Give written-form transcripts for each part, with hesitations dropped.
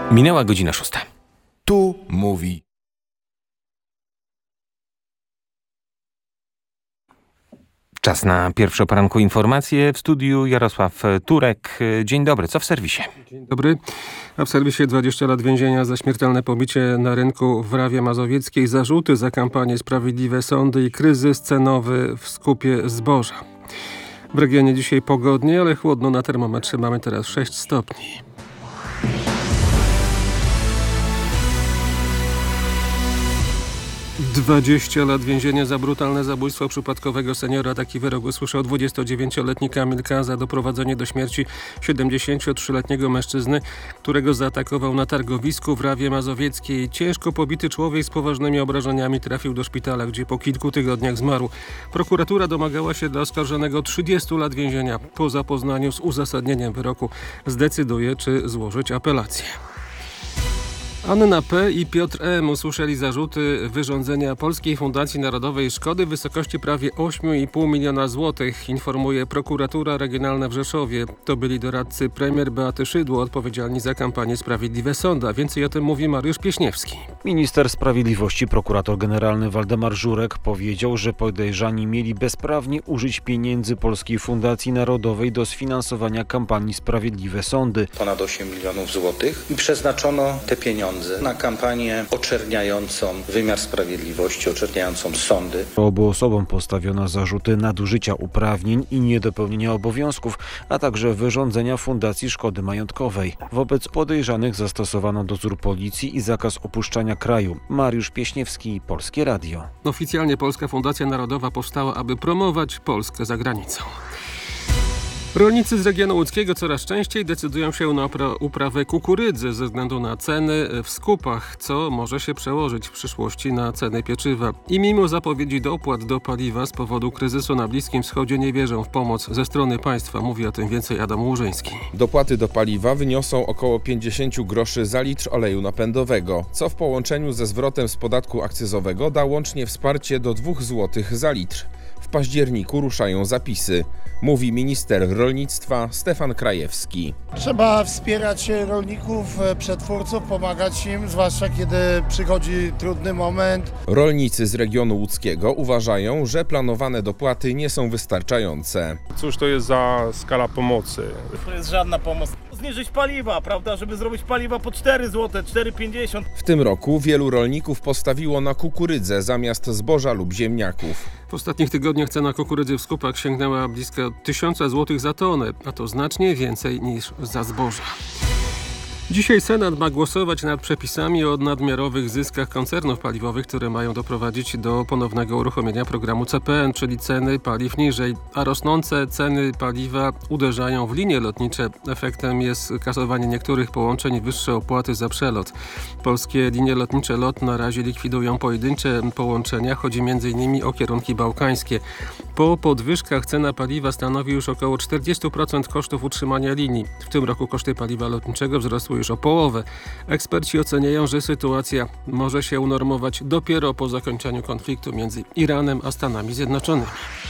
Minęła godzina 6. Tu mówi Czas na pierwsze o poranku informacje. W studiu Jarosław Turek. Dzień dobry. Co w serwisie? Dzień dobry. A w serwisie 20 lat więzienia za śmiertelne pobicie na rynku w Rawie Mazowieckiej, zarzuty za kampanię Sprawiedliwe Sądy i kryzys cenowy w skupie zboża. W regionie dzisiaj pogodnie, ale chłodno. Na termometrze mamy teraz 6 stopni. Dwadzieścia lat więzienia za brutalne zabójstwo przypadkowego seniora. Taki wyrok usłyszał 29-letni Kamil K. za doprowadzenie do śmierci 73-letniego mężczyzny, którego zaatakował na targowisku w Rawie Mazowieckiej. Ciężko pobity człowiek z poważnymi obrażeniami trafił do szpitala, gdzie po kilku tygodniach zmarł. Prokuratura domagała się dla oskarżonego 30 lat więzienia. Po zapoznaniu z uzasadnieniem wyroku zdecyduje, czy złożyć apelację. Anna P. i Piotr M. usłyszeli zarzuty wyrządzenia Polskiej Fundacji Narodowej szkody w wysokości prawie 8,5 miliona złotych, informuje prokuratura regionalna w Rzeszowie. To byli doradcy premier Beaty Szydło, odpowiedzialni za kampanię Sprawiedliwe Sądy. Więcej o tym mówi Mariusz Pieśniewski. Minister Sprawiedliwości, prokurator generalny Waldemar Żurek powiedział, że podejrzani mieli bezprawnie użyć pieniędzy Polskiej Fundacji Narodowej do sfinansowania kampanii Sprawiedliwe Sądy. Ponad 8 milionów złotych i przeznaczono te pieniądze na kampanię oczerniającą wymiar sprawiedliwości, oczerniającą sądy. Obu osobom postawiono zarzuty nadużycia uprawnień i niedopełnienia obowiązków, a także wyrządzenia fundacji szkody majątkowej. Wobec podejrzanych zastosowano dozór policji i zakaz opuszczania kraju. Mariusz Pieśniewski, Polskie Radio. Oficjalnie Polska Fundacja Narodowa powstała, aby promować Polskę za granicą. Rolnicy z regionu łódzkiego coraz częściej decydują się na uprawę kukurydzy ze względu na ceny w skupach, co może się przełożyć w przyszłości na ceny pieczywa. I mimo zapowiedzi dopłat do paliwa z powodu kryzysu na Bliskim Wschodzie nie wierzą w pomoc ze strony państwa. Mówi o tym więcej Adam Łużyński. Dopłaty do paliwa wyniosą około 50 groszy za litr oleju napędowego, co w połączeniu ze zwrotem z podatku akcyzowego da łącznie wsparcie do 2 zł za litr. W październiku ruszają zapisy, mówi minister rolnictwa Stefan Krajewski. Trzeba wspierać rolników, przetwórców, pomagać im, zwłaszcza kiedy przychodzi trudny moment. Rolnicy z regionu łódzkiego uważają, że planowane dopłaty nie są wystarczające. Cóż to jest za skala pomocy? To jest żadna pomoc. Zniżyć paliwa, prawda, żeby zrobić paliwa po 4 zł, 4,50. W tym roku wielu rolników postawiło na kukurydzę zamiast zboża lub ziemniaków. W ostatnich tygodniach cena kukurydzy w skupach sięgnęła blisko 1000 zł za tonę, a to znacznie więcej niż za zboża. Dzisiaj Senat ma głosować nad przepisami o nadmiarowych zyskach koncernów paliwowych, które mają doprowadzić do ponownego uruchomienia programu CPN, czyli ceny paliw niżej, a rosnące ceny paliwa uderzają w linie lotnicze. Efektem jest kasowanie niektórych połączeń i wyższe opłaty za przelot. Polskie linie lotnicze LOT na razie likwidują pojedyncze połączenia, chodzi m.in. o kierunki bałkańskie. Po podwyżkach cena paliwa stanowi już około 40% kosztów utrzymania linii. W tym roku koszty paliwa lotniczego wzrosły już o połowę. Eksperci oceniają, że sytuacja może się unormować dopiero po zakończeniu konfliktu między Iranem a Stanami Zjednoczonymi.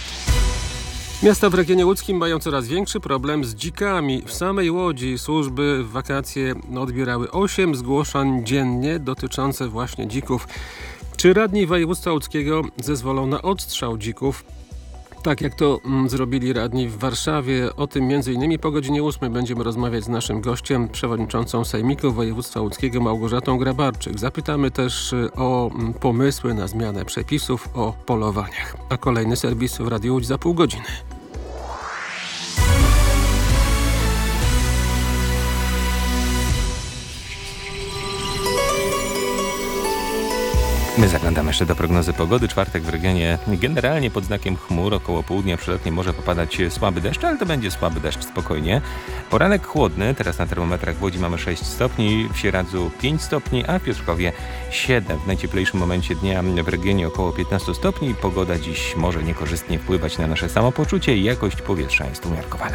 Miasta w regionie łódzkim mają coraz większy problem z dzikami. W samej Łodzi służby w wakacje odbierały 8 zgłoszeń dziennie dotyczące właśnie dzików. Czy radni województwa łódzkiego zezwolą na odstrzał dzików? Tak jak to zrobili radni w Warszawie. O tym m.in. po godzinie 8 będziemy rozmawiać z naszym gościem, przewodniczącą Sejmiku Województwa Łódzkiego Małgorzatą Grabarczyk. Zapytamy też o pomysły na zmianę przepisów o polowaniach. A kolejny serwis w Radiu Łódź za pół godziny. My zaglądamy jeszcze do prognozy pogody. Czwartek w regionie generalnie pod znakiem chmur. Około południa przelotnie może popadać słaby deszcz, ale to będzie słaby deszcz spokojnie. Poranek chłodny. Teraz na termometrach w Łodzi mamy 6 stopni, w Sieradzu 5 stopni, a w Piotrkowie 7. W najcieplejszym momencie dnia w regionie około 15 stopni. Pogoda dziś może niekorzystnie wpływać na nasze samopoczucie i jakość powietrza jest umiarkowana.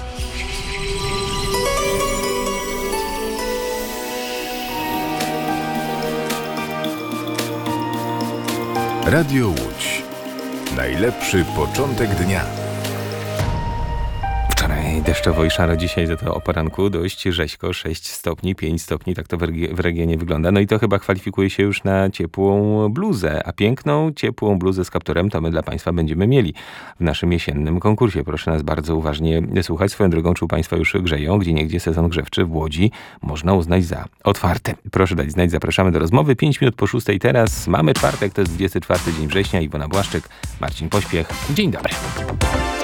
Radio Łódź. Najlepszy początek dnia. Wczoraj Deszczowo i szaro dzisiaj, za to o poranku dość rzeźko, 6 stopni, 5 stopni, tak to w regionie wygląda. No i to chyba kwalifikuje się już na ciepłą bluzę, a piękną, ciepłą bluzę z kapturem to my dla Państwa będziemy mieli w naszym jesiennym konkursie. Proszę nas bardzo uważnie słuchać. Swoją drogą, czy u Państwa już grzeją? Gdzieniegdzie sezon grzewczy w Łodzi można uznać za otwarty. Proszę dać znać, zapraszamy do rozmowy. 5 minut po 6 teraz. Mamy czwartek, to jest 24 dzień września. Iwona Błaszczyk, Marcin Pośpiech. Dzień dobry.